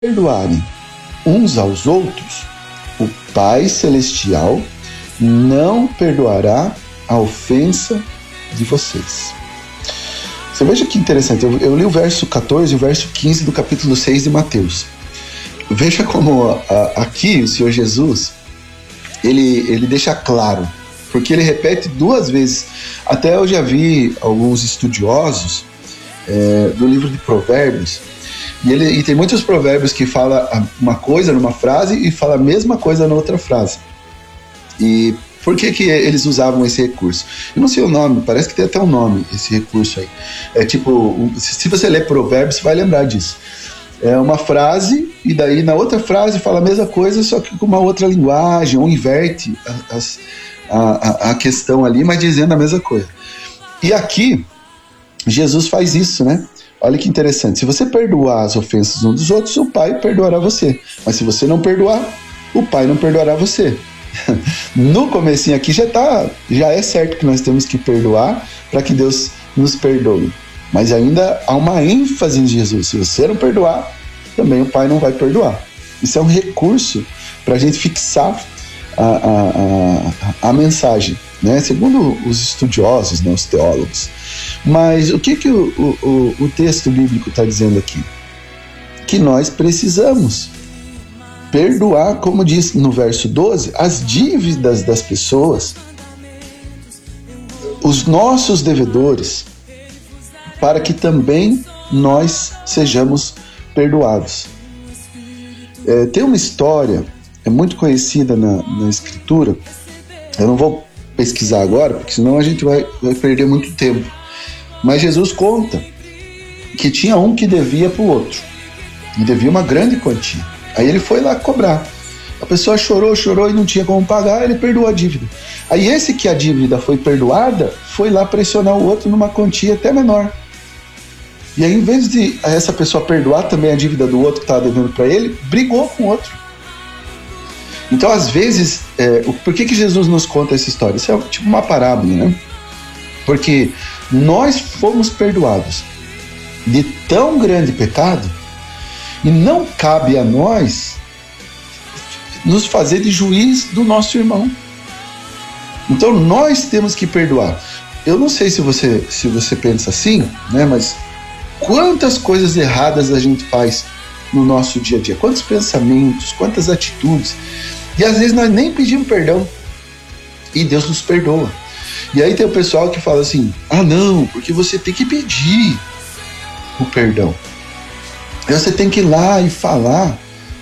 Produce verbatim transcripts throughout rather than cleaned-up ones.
perdoarem uns aos outros, o Pai Celestial não perdoará a ofensa de vocês. Você veja que interessante, eu, eu li o verso catorze e o verso quinze do capítulo seis de Mateus. Veja como a, a, aqui o Senhor Jesus, ele, ele deixa claro, porque ele repete duas vezes. Até eu já vi alguns estudiosos é, do livro de Provérbios, e, ele, e tem muitos provérbios que falam uma coisa numa frase e fala a mesma coisa na outra frase. E por que que eles usavam esse recurso? Eu não sei o nome, parece que tem até um nome esse recurso aí. É tipo, se você ler Provérbios, você vai lembrar disso. É uma frase, e daí na outra frase fala a mesma coisa, só que com uma outra linguagem, ou inverte a, a, a questão ali, mas dizendo a mesma coisa. E aqui, Jesus faz isso, né? Olha que interessante. Se você perdoar as ofensas uns dos outros, o Pai perdoará você. Mas se você não perdoar, o Pai não perdoará você. No comecinho aqui já, tá, já é certo que nós temos que perdoar para que Deus nos perdoe. Mas ainda há uma ênfase em Jesus. Se você não perdoar, também o Pai não vai perdoar. Isso é um recurso para a gente fixar a, a, a, a mensagem, né? Segundo os estudiosos, né, os teólogos. Mas o que, que o, o, o texto bíblico está dizendo aqui? Que nós precisamos perdoar, como diz no verso doze, as dívidas das pessoas, os nossos devedores, para que também nós sejamos perdoados. É, tem uma história, é muito conhecida na, na Escritura, eu não vou pesquisar agora, porque senão a gente vai, vai perder muito tempo, mas Jesus conta que tinha um que devia para o outro, e devia uma grande quantia. Aí ele foi lá cobrar. A pessoa chorou, chorou e não tinha como pagar, ele perdoou a dívida. Aí esse que a dívida foi perdoada, foi lá pressionar o outro numa quantia até menor. E aí, em vez de essa pessoa perdoar também a dívida do outro que estava devendo para ele, brigou com o outro. Então, às vezes, é, o, por que, que Jesus nos conta essa história? Isso é tipo uma parábola, né? Porque nós fomos perdoados de tão grande pecado e não cabe a nós nos fazer de juiz do nosso irmão. Então, nós temos que perdoar. Eu não sei se você, se você pensa assim, né? Mas quantas coisas erradas a gente faz no nosso dia a dia, quantos pensamentos, quantas atitudes, e às vezes nós nem pedimos perdão e Deus nos perdoa. E aí tem o pessoal que fala assim, ah não, porque você tem que pedir o perdão, aí você tem que ir lá e falar.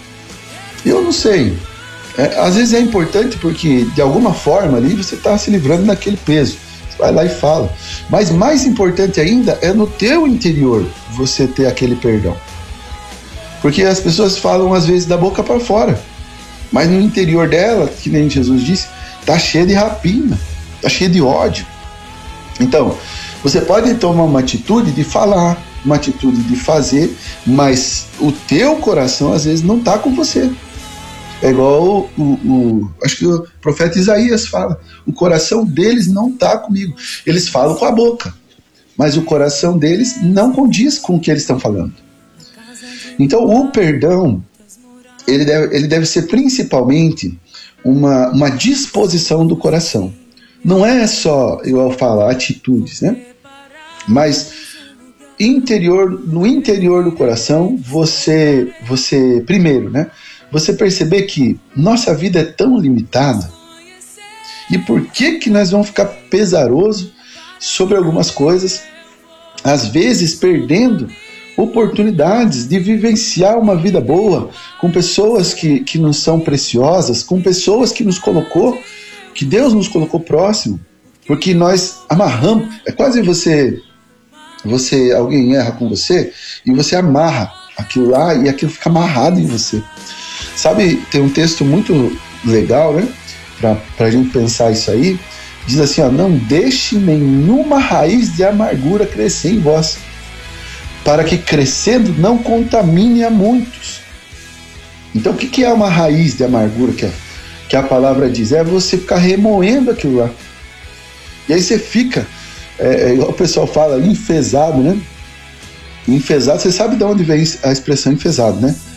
Eu não sei, é, às vezes é importante porque de alguma forma ali você está se livrando daquele peso. Vai lá e fala. Mas mais importante ainda é no teu interior você ter aquele perdão. Porque as pessoas falam às vezes da boca para fora, mas no interior dela, que nem Jesus disse, tá cheia de rapina, tá cheia de ódio. Então, você pode tomar uma atitude de falar, uma atitude de fazer, mas o teu coração às vezes não tá com você. É igual o, o, o, acho que o profeta Isaías fala, o coração deles não está comigo. Eles falam com a boca, mas o coração deles não condiz com o que eles estão falando. Então o perdão, ele deve, ele deve ser principalmente uma, uma disposição do coração. Não é só, eu falo, atitudes, né? Mas interior, no interior do coração, você, você primeiro, né? Você perceber que nossa vida é tão limitada, e por que que nós vamos ficar pesaroso sobre algumas coisas, às vezes perdendo oportunidades de vivenciar uma vida boa com pessoas que, que nos são preciosas, com pessoas que nos colocou, que Deus nos colocou próximo, porque nós amarramos, é quase você, você alguém erra com você e você amarra aquilo lá e aquilo fica amarrado em você. Sabe, tem um texto muito legal, né, para a gente pensar isso aí, diz assim, ó, não deixe nenhuma raiz de amargura crescer em vós, para que crescendo não contamine a muitos. Então o que, que é uma raiz de amargura que a, que a palavra diz? É você ficar remoendo aquilo lá, e aí você fica, é, é, igual o pessoal fala, enfesado, né? Enfesado, você sabe de onde vem a expressão enfesado, né?